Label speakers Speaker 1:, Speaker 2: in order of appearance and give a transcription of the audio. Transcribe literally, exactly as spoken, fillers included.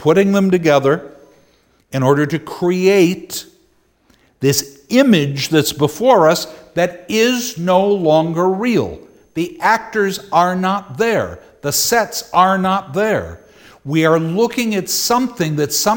Speaker 1: putting them together in order to create this image that's before us that is no longer real. The actors are not there. The sets are not there. We are looking at something that some